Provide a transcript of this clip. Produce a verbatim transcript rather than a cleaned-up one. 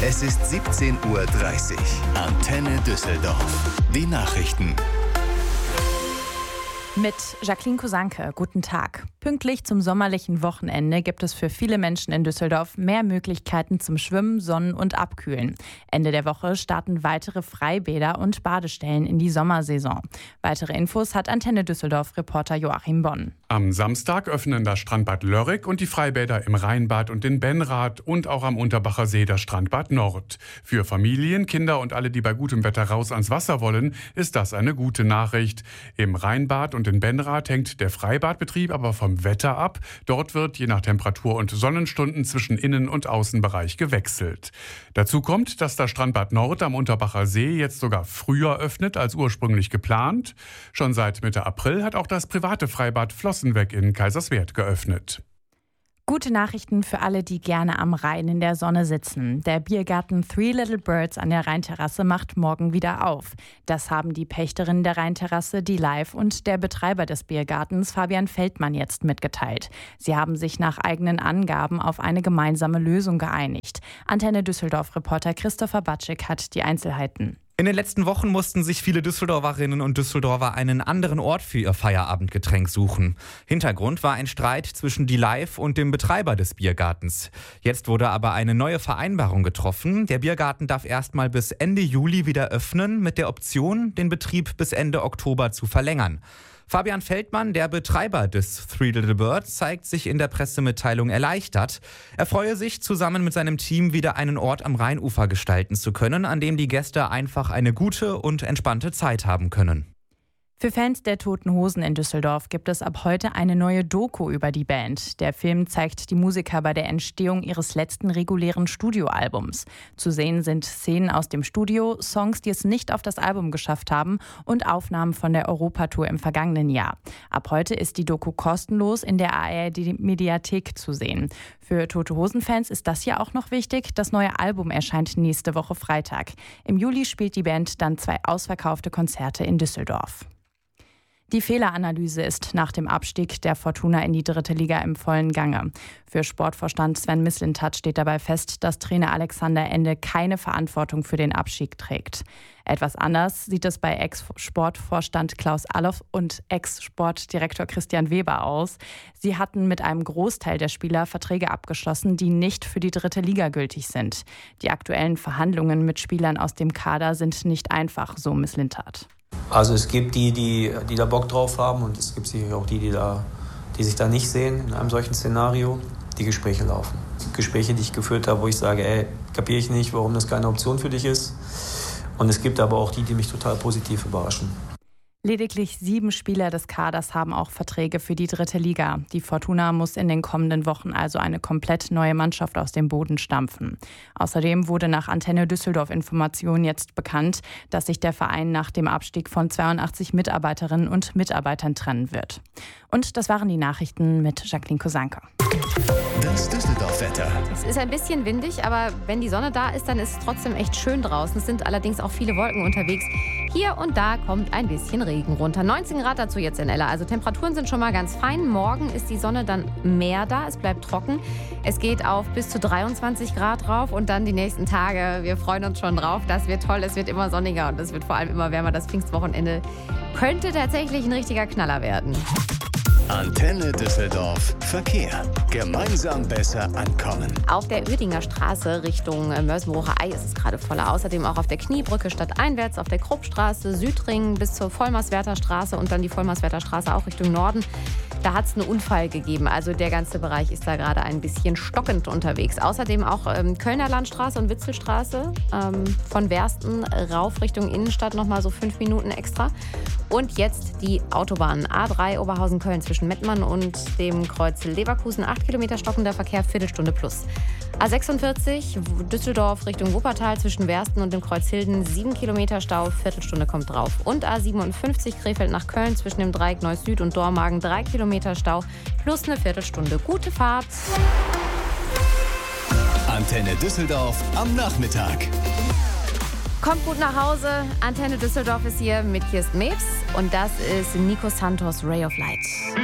Es ist siebzehn Uhr dreißig. Antenne Düsseldorf. Die Nachrichten. Mit Jacqueline Kosanke, guten Tag. Pünktlich zum sommerlichen Wochenende gibt es für viele Menschen in Düsseldorf mehr Möglichkeiten zum Schwimmen, Sonnen und Abkühlen. Ende der Woche starten weitere Freibäder und Badestellen in die Sommersaison. Weitere Infos hat Antenne Düsseldorf-Reporter Joachim Bonn. Am Samstag öffnen das Strandbad Lörrick und die Freibäder im Rheinbad und in Benrath und auch am Unterbacher See das Strandbad Nord. Für Familien, Kinder und alle, die bei gutem Wetter raus ans Wasser wollen, ist das eine gute Nachricht. Im Rheinbad und in Benrath hängt der Freibadbetrieb aber vom Wetter ab. Dort wird je nach Temperatur und Sonnenstunden zwischen Innen- und Außenbereich gewechselt. Dazu kommt, dass das Strandbad Nord am Unterbacher See jetzt sogar früher öffnet als ursprünglich geplant. Schon seit Mitte April hat auch das private Freibad Flossenweg in Kaiserswerth geöffnet. Gute Nachrichten für alle, die gerne am Rhein in der Sonne sitzen. Der Biergarten Three Little Birds an der Rheinterrasse macht morgen wieder auf. Das haben die Pächterin der Rheinterrasse, die Live, und der Betreiber des Biergartens, Fabian Feldmann, jetzt mitgeteilt. Sie haben sich nach eigenen Angaben auf eine gemeinsame Lösung geeinigt. Antenne Düsseldorf-Reporter Christopher Batschik hat die Einzelheiten. In den letzten Wochen mussten sich viele Düsseldorferinnen und Düsseldorfer einen anderen Ort für ihr Feierabendgetränk suchen. Hintergrund war ein Streit zwischen die Live und dem Betreiber des Biergartens. Jetzt wurde aber eine neue Vereinbarung getroffen. Der Biergarten darf erstmal bis Ende Juli wieder öffnen, mit der Option, den Betrieb bis Ende Oktober zu verlängern. Fabian Feldmann, der Betreiber des Three Little Birds, zeigt sich in der Pressemitteilung erleichtert. Er freue sich, zusammen mit seinem Team wieder einen Ort am Rheinufer gestalten zu können, an dem die Gäste einfach eine gute und entspannte Zeit haben können. Für Fans der Toten Hosen in Düsseldorf gibt es ab heute eine neue Doku über die Band. Der Film zeigt die Musiker bei der Entstehung ihres letzten regulären Studioalbums. Zu sehen sind Szenen aus dem Studio, Songs, die es nicht auf das Album geschafft haben, und Aufnahmen von der Europatour im vergangenen Jahr. Ab heute ist die Doku kostenlos in der A R D-Mediathek zu sehen. Für Tote Hosen-Fans ist das hier auch noch wichtig. Das neue Album erscheint nächste Woche Freitag. Im Juli spielt die Band dann zwei ausverkaufte Konzerte in Düsseldorf. Die Fehleranalyse ist nach dem Abstieg der Fortuna in die dritte Liga im vollen Gange. Für Sportvorstand Sven Mislintat steht dabei fest, dass Trainer Alexander Ende keine Verantwortung für den Abstieg trägt. Etwas anders sieht es bei Ex-Sportvorstand Klaus Allof und Ex-Sportdirektor Christian Weber aus. Sie hatten mit einem Großteil der Spieler Verträge abgeschlossen, die nicht für die dritte Liga gültig sind. Die aktuellen Verhandlungen mit Spielern aus dem Kader sind nicht einfach, so Mislintat. Also es gibt die, die, die da Bock drauf haben, und es gibt sicher auch die, die, da, die sich da nicht sehen in einem solchen Szenario. Die Gespräche laufen. Gespräche, die ich geführt habe, wo ich sage, ey, kapiere ich nicht, warum das keine Option für dich ist. Und es gibt aber auch die, die mich total positiv überraschen. Lediglich sieben Spieler des Kaders haben auch Verträge für die dritte Liga. Die Fortuna muss in den kommenden Wochen also eine komplett neue Mannschaft aus dem Boden stampfen. Außerdem wurde nach Antenne Düsseldorf Information jetzt bekannt, dass sich der Verein nach dem Abstieg von zweiundachtzig Mitarbeiterinnen und Mitarbeitern trennen wird. Und das waren die Nachrichten mit Jacqueline Kosanke. Das Düsseldorf-Wetter. Es ist ein bisschen windig, aber wenn die Sonne da ist, dann ist es trotzdem echt schön draußen. Es sind allerdings auch viele Wolken unterwegs. Hier und da kommt ein bisschen Regen runter. neunzehn Grad dazu jetzt in Ella. Also Temperaturen sind schon mal ganz fein. Morgen ist die Sonne dann mehr da. Es bleibt trocken. Es geht auf bis zu dreiundzwanzig Grad drauf. Und dann die nächsten Tage. Wir freuen uns schon drauf. Das wird toll. Es wird immer sonniger und es wird vor allem immer wärmer. Das Pfingstwochenende könnte tatsächlich ein richtiger Knaller werden. Antenne Düsseldorf Verkehr. Gemeinsam besser ankommen. Auf der Uerdinger Straße Richtung Mörsenbrucher Ei ist es gerade voller. Außerdem auch auf der Kniebrücke stadteinwärts, auf der Kruppstraße, Südring bis zur Vollmerswerther Straße und dann die Vollmerswerther Straße auch Richtung Norden. Da hat es einen Unfall gegeben. Also der ganze Bereich ist da gerade ein bisschen stockend unterwegs. Außerdem auch ähm, Kölner Landstraße und Witzelstraße. Ähm, von Wersten rauf Richtung Innenstadt nochmal so fünf Minuten extra. Und jetzt die Autobahn A drei Oberhausen-Köln zwischen Mettmann und dem Kreuz Leverkusen. acht Kilometer stockender Verkehr, Viertelstunde plus. A sechsundvierzig Düsseldorf Richtung Wuppertal zwischen Wersten und dem Kreuz Hilden. sieben Kilometer Stau, Viertelstunde kommt drauf. Und A siebenundfünfzig Krefeld nach Köln zwischen dem Dreieck Neuss Süd und Dormagen. drei Kilometer Stau plus eine Viertelstunde. Gute Fahrt. Antenne Düsseldorf am Nachmittag. Kommt gut nach Hause. Antenne Düsseldorf ist hier mit Kirsten Mebs. Und das ist Nico Santos, Ray of Light.